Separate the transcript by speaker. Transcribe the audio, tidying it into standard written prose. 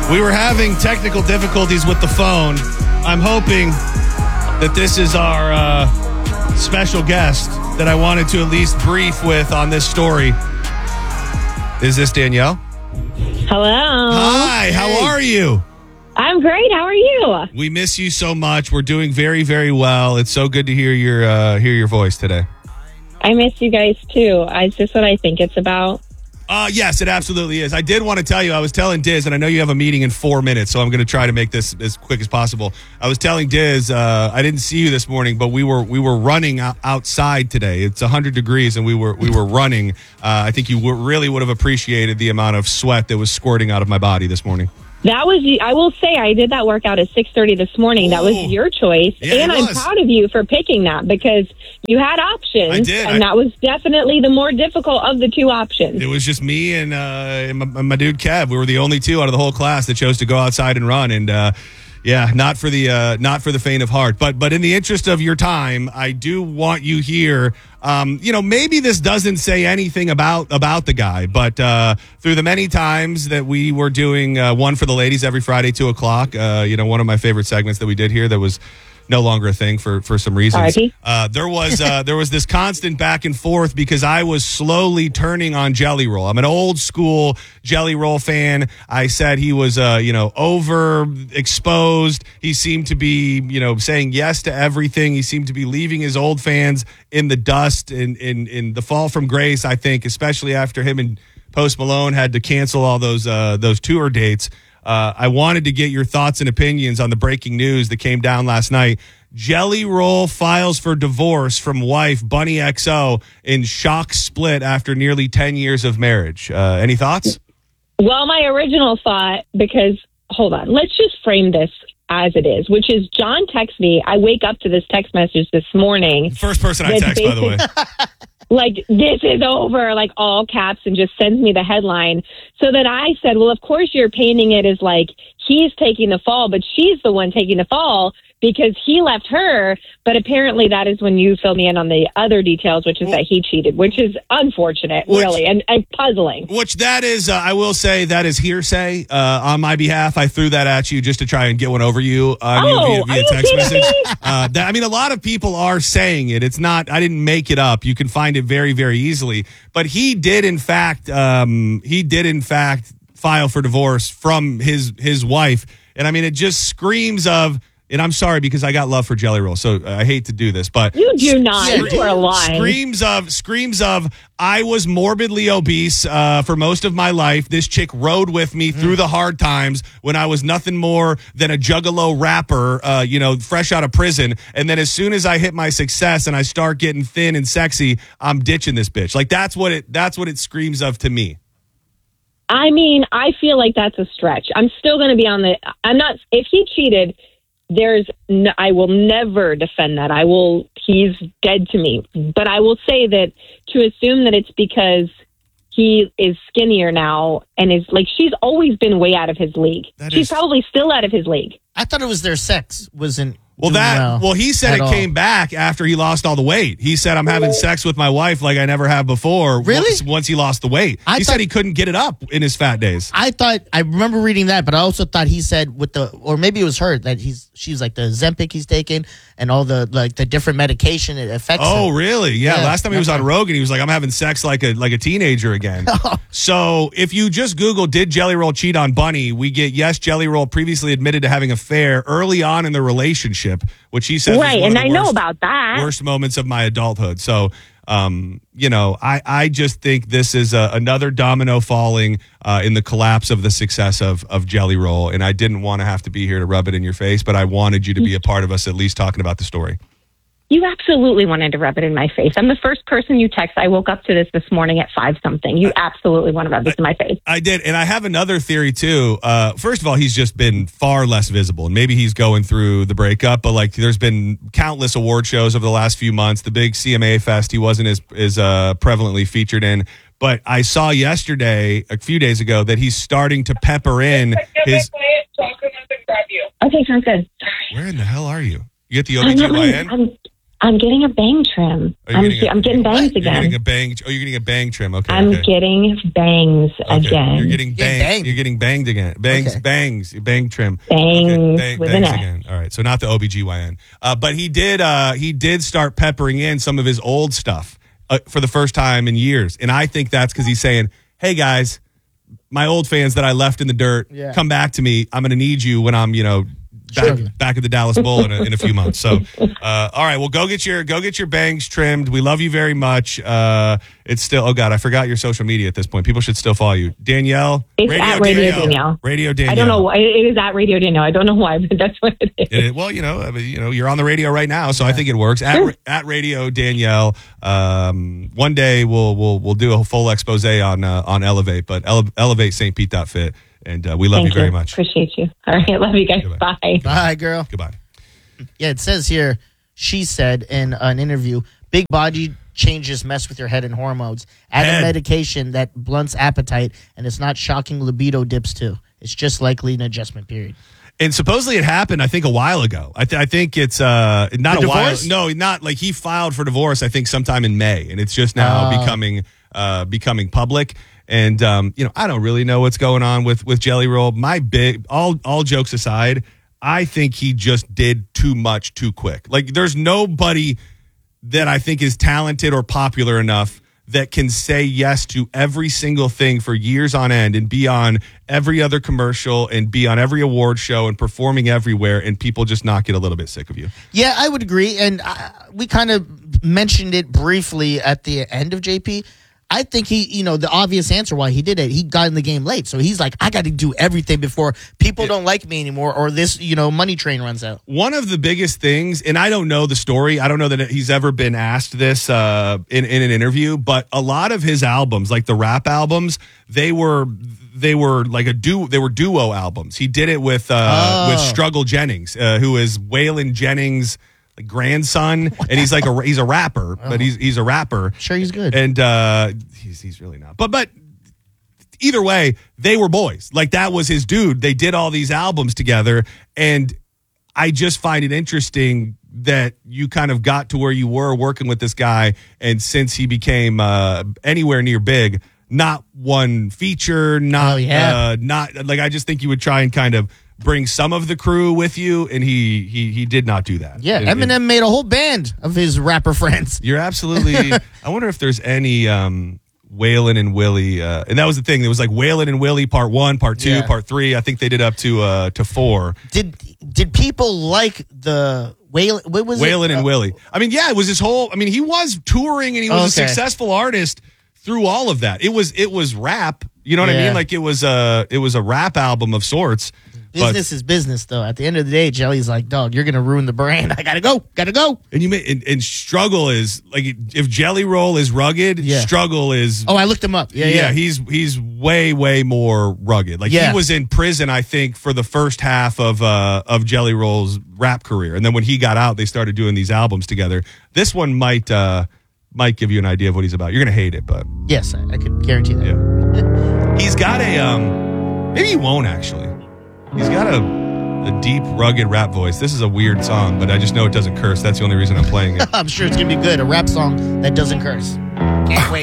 Speaker 1: We were having technical difficulties with the phone. I'm hoping that this is our special guest that I wanted to at least brief with on this story. Is this Danielle?
Speaker 2: Hello.
Speaker 1: Hi, how are you?
Speaker 2: I'm great. How are you?
Speaker 1: We miss you so much. We're doing very, very well. It's so good to hear your voice today.
Speaker 2: I miss you guys too. Is this what I think it's about?
Speaker 1: Yes, it absolutely is. I did want to tell you, I was telling Diz, and I know you have a meeting in 4 minutes, so I'm going to try to make this as quick as possible. I was telling Diz, I didn't see you this morning, but we were running outside today. It's 100 degrees, and we were running. I think you really would have appreciated the amount of sweat that was squirting out of my body this morning.
Speaker 2: That was, I will say, I did that workout at 6:30 this morning. That was your choice.
Speaker 1: Yeah,
Speaker 2: and I'm proud of you for picking that because you had options.
Speaker 1: I did.
Speaker 2: And that was definitely the more difficult of the two options.
Speaker 1: It was just me and my dude Kev. We were the only two out of the whole class that chose to go outside and run. And yeah, not for the faint of heart. But in the interest of your time, I do want you here. Maybe this doesn't say anything about the guy, but through the many times that we were doing One for the Ladies every Friday, 2:00, one of my favorite segments that we did here that was no longer a thing for some reasons. There was this constant back and forth because I was slowly turning on Jelly Roll. I'm an old school Jelly Roll fan. I said he was overexposed. He seemed to be saying yes to everything. He seemed to be leaving his old fans in the dust in the fall from grace. I think especially after him and Post Malone had to cancel all those tour dates. I wanted to get your thoughts and opinions on the breaking news that came down last night. Jelly Roll files for divorce from wife Bunny XO in shock split after nearly 10 years of marriage. Any thoughts?
Speaker 2: Well, my original thought, because, hold on, let's just frame this as it is, which is John texts me. I wake up to this text message this morning.
Speaker 1: First person I text, by the way.
Speaker 2: Like, this is over, like all caps, and just sends me the headline. So that I said, well, of course you're painting it as like he's taking the fall, but she's the one taking the fall because he left her. But apparently that is when you fill me in on the other details, which is that he cheated, which is unfortunate, really, and puzzling.
Speaker 1: Which that is, I will say, that is hearsay on my behalf. I threw that at you just to try and get one over you via text message. A lot of people are saying it. It's not, I didn't make it up. You can find it very, very easily. But he did, in fact, file for divorce from his wife. And it just screams of, and I'm sorry because I got love for Jelly Roll, so I hate to do this, but
Speaker 2: you do not. You are lying.
Speaker 1: Screams of I was morbidly obese for most of my life. This chick rode with me through the hard times when I was nothing more than a juggalo rapper, fresh out of prison. And then as soon as I hit my success and I start getting thin and sexy, I'm ditching this bitch. Like that's what it screams of to me.
Speaker 2: I feel like that's a stretch. I'm still going to be if he cheated, I will never defend that. He's dead to me. But I will say that to assume that it's because he is skinnier now and is like, she's always been way out of his league. She's probably still out of his league.
Speaker 3: I thought it was their sex wasn't.
Speaker 1: He said it came back after he lost all the weight. He said, I'm having sex with my wife like I never have before.
Speaker 3: Really?
Speaker 1: Once he lost the weight. He said he couldn't get it up in his fat days.
Speaker 3: I remember reading that, but I also thought he said or maybe it was her, that she's like the Ozempic he's taken and all the different medication it affects him.
Speaker 1: Oh, really? Yeah. Last time he was on Rogan, he was like, I'm having sex like a teenager again. So if you just Google, did Jelly Roll cheat on Bunny? We get, yes, Jelly Roll previously admitted to having an affair early on in the relationship, which he says
Speaker 2: right, and I know about that.
Speaker 1: Worst moments of my adulthood. So, I just think this is another domino falling in the collapse of the success of Jelly Roll, and I didn't want to have to be here to rub it in your face, but I wanted you to be a part of us at least talking about the story.
Speaker 2: You absolutely wanted to rub it in my face. I'm the first person you text. I woke up to this morning at 5-something. You absolutely want to rub this in my face.
Speaker 1: I did. And I have another theory, too. First of all, he's just been far less visible. And maybe he's going through the breakup. But, there's been countless award shows over the last few months. The big CMA Fest, he wasn't as prevalently featured in. But I saw yesterday, a few days ago, that he's starting to pepper in his...
Speaker 2: Okay, sounds good.
Speaker 1: Where in the hell are you? You get the OBGYN?
Speaker 2: I'm getting a bang trim. I'm getting bangs
Speaker 1: You're
Speaker 2: again.
Speaker 1: getting a bang. Oh, you're getting a bang trim. Okay.
Speaker 2: I'm
Speaker 1: okay.
Speaker 2: getting bangs again.
Speaker 1: You're getting banged.
Speaker 3: banged.
Speaker 1: You're getting banged again. Bangs,
Speaker 3: Okay.
Speaker 1: bangs, bang trim.
Speaker 2: Bangs with an
Speaker 1: bangs
Speaker 2: S.
Speaker 1: again. All right. So not the OBGYN. But he did start peppering in some of his old stuff for the first time in years. And I think that's because he's saying, hey guys, my old fans that I left in the dirt, come back to me. I'm going to need you when I'm, back at the Dallas Bowl in a few months. So, all right, well, go get your bangs trimmed. We love you very much. It's still, oh God, I forgot your social media at this point. People should still follow you. Danielle?
Speaker 2: It's at Radio Danielle.
Speaker 1: Radio Danielle.
Speaker 2: I don't know why. It is at Radio Danielle. I don't know why, but that's what it is.
Speaker 1: Well, you're on the radio right now, so I think it works. At Radio Danielle. One day we'll do a full expose on Elevate, but Elevate St. Pete.fit. And we love you very much.
Speaker 2: Appreciate you. All right. Love you guys.
Speaker 1: Goodbye.
Speaker 2: Bye.
Speaker 3: Bye, girl.
Speaker 1: Goodbye.
Speaker 3: Yeah, it says here, she said in an interview, big body changes mess with your head and hormones. Add a medication that blunts appetite, and it's not shocking libido dips too. It's just likely an adjustment period.
Speaker 1: And supposedly it happened, I think, a while ago. I think it's not
Speaker 3: The
Speaker 1: a while.
Speaker 3: divorce?
Speaker 1: No, not like he filed for divorce, I think, sometime in May. And it's just now becoming public. And, I don't really know what's going on with Jelly Roll. All jokes aside, I think he just did too much too quick. Like, there's nobody that I think is talented or popular enough that can say yes to every single thing for years on end and be on every other commercial and be on every award show and performing everywhere, and people just not get a little bit sick of you.
Speaker 3: Yeah, I would agree. And we kind of mentioned it briefly at the end of JP. I think he, the obvious answer why he did it, he got in the game late. So he's like, I got to do everything before people don't like me anymore or this, money train runs out.
Speaker 1: One of the biggest things, and I don't know the story, I don't know that he's ever been asked this in an interview, but a lot of his albums, like the rap albums, they were like they were duo albums. He did it with Struggle Jennings, who is Waylon Jennings' grandson, and he's like he's a rapper, but he's a rapper.
Speaker 3: Sure, he's good,
Speaker 1: and he's really not. But either way, they were boys. Like, that was his dude. They did all these albums together, and I just find it interesting that you kind of got to where you were working with this guy, and since he became anywhere near big, not one feature, not like, I just think you would try and kind of bring some of the crew with you, and he did not do that.
Speaker 3: Yeah, Eminem made a whole band of his rapper friends.
Speaker 1: You're absolutely. I wonder if there's any Waylon and Willie, and that was the thing. There was like Waylon and Willie Part 1, Part 2, Part 3. I think they did up to 4.
Speaker 3: Did people like the Waylon? What was
Speaker 1: Waylon and Willie? I mean, yeah, it was his whole. I mean, he was touring and he was a successful artist through all of that. It was rap. You know what I mean? Like, it was a rap album of sorts.
Speaker 3: Business is business, though. At the end of the day, Jelly's like, dog, you're gonna ruin the brand. I gotta go.
Speaker 1: And and Struggle is like, if Jelly Roll is rugged, Struggle is.
Speaker 3: Oh, I looked him up. Yeah.
Speaker 1: He's way more rugged. Like, he was in prison, I think, for the first half of Jelly Roll's rap career, and then when he got out, they started doing these albums together. This one might give you an idea of what he's about. You're gonna hate it, but
Speaker 3: yes, I could guarantee that.
Speaker 1: Yeah. He's got maybe he won't actually. He's got a deep, rugged rap voice. This is a weird song, but I just know it doesn't curse. That's the only reason I'm playing it.
Speaker 3: I'm sure it's going to be good. A rap song that doesn't curse. Can't wait.